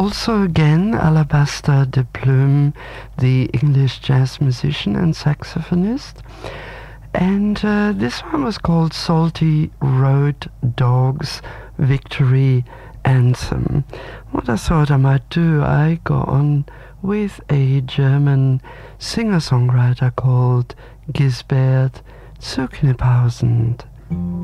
Also again, Alabaster de Plume, the English jazz musician and saxophonist. And this one was called Salty Road Dogs Victory Anthem. What I thought I might do, I go on with a German singer-songwriter called Gisbert Zücknepausen.